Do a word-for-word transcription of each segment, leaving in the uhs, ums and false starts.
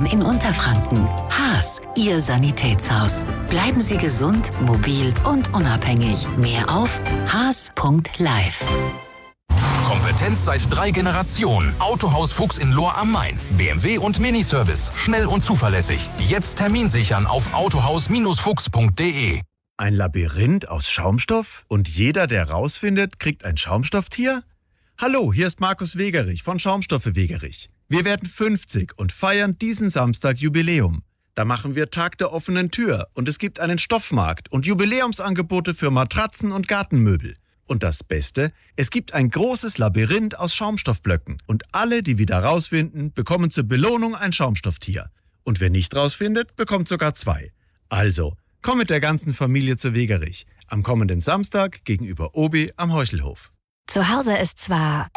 in Unterfranken. Haas, Ihr Sanitätshaus. Bleiben Sie gesund, mobil und unabhängig. Mehr auf haas punkt live. Kompetenz seit drei Generationen. Autohaus Fuchs in Lohr am Main. B M W und Miniservice. Schnell und zuverlässig. Jetzt Termin sichern auf autohaus fuchs punkt de. Ein Labyrinth aus Schaumstoff? Und jeder, der rausfindet, kriegt ein Schaumstofftier? Hallo, hier ist Markus Wegerich von Schaumstoffe Wegerich. Wir werden fünfzig und feiern diesen Samstag Jubiläum. Da machen wir Tag der offenen Tür und es gibt einen Stoffmarkt und Jubiläumsangebote für Matratzen und Gartenmöbel. Und das Beste, es gibt ein großes Labyrinth aus Schaumstoffblöcken und alle, die wieder rausfinden, bekommen zur Belohnung ein Schaumstofftier. Und wer nicht rausfindet, bekommt sogar zwei. Also, komm mit der ganzen Familie zu Wegerich. Am kommenden Samstag gegenüber Obi am Heuchelhof. Zu Hause ist zwar...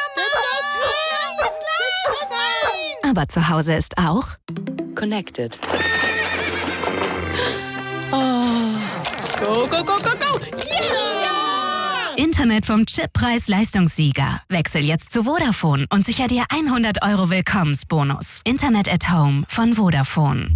Aber zu Hause ist auch... Connected. Oh. Go, go, go, go, go! Yeah! Internet vom Chippreis-Leistungssieger. Wechsel jetzt zu Vodafone und sicher dir hundert Euro Willkommensbonus. Internet at Home von Vodafone.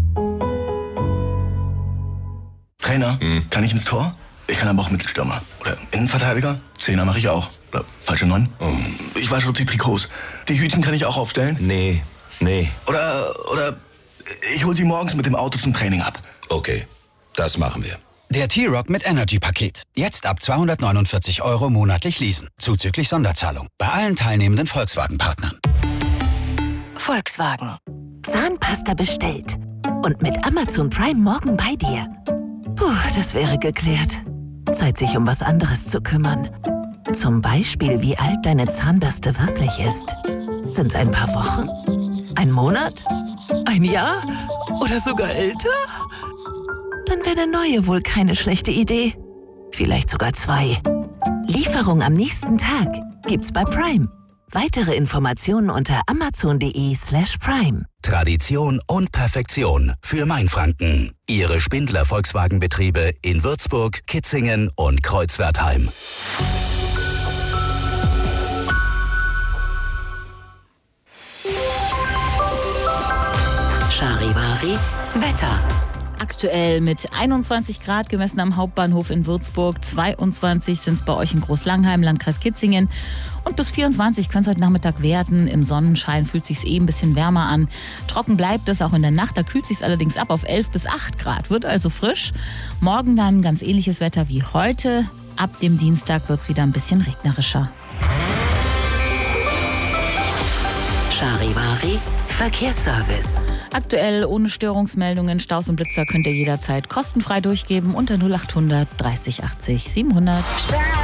Trainer, hm. kann ich ins Tor? Ich kann aber auch Mittelstürmer. Oder Innenverteidiger? Zehner mache ich auch. Oder falsche Neun? Oh. Ich wasche auch die Trikots. Die Hütchen kann ich auch aufstellen? Nee, nee. Oder, oder ich hol sie morgens mit dem Auto zum Training ab. Okay, das machen wir. Der T-Rock mit Energy-Paket. Jetzt ab zweihundertneunundvierzig Euro monatlich leasen. Zuzüglich Sonderzahlung. Bei allen teilnehmenden Volkswagen-Partnern. Volkswagen. Zahnpasta bestellt. Und mit Amazon Prime morgen bei dir. Puh, das wäre geklärt. Zeit, sich um was anderes zu kümmern. Zum Beispiel, wie alt deine Zahnbürste wirklich ist. Sind's ein paar Wochen? Ein Monat? Ein Jahr? Oder sogar älter? Dann wäre eine neue wohl keine schlechte Idee. Vielleicht sogar zwei. Lieferung am nächsten Tag gibt's bei Prime. Weitere Informationen unter amazon.de slash prime. Tradition und Perfektion für Mainfranken. Ihre Spindler Volkswagenbetriebe in Würzburg, Kitzingen und Kreuzwertheim. Charivari Wetter. Aktuell mit einundzwanzig Grad gemessen am Hauptbahnhof in Würzburg, zweiundzwanzig sind es bei euch in Großlangheim, Landkreis Kitzingen und bis vierundzwanzig können es heute Nachmittag werden. Im Sonnenschein fühlt es sich eh ein bisschen wärmer an. Trocken bleibt es auch in der Nacht, da kühlt es sich allerdings ab auf elf bis acht Grad, wird also frisch. Morgen dann ganz ähnliches Wetter wie heute. Ab dem Dienstag wird es wieder ein bisschen regnerischer. Charivari Verkehrsservice. Aktuell ohne Störungsmeldungen, Staus und Blitzer könnt ihr jederzeit kostenfrei durchgeben unter null acht hundert dreißig achtzig siebenhundert.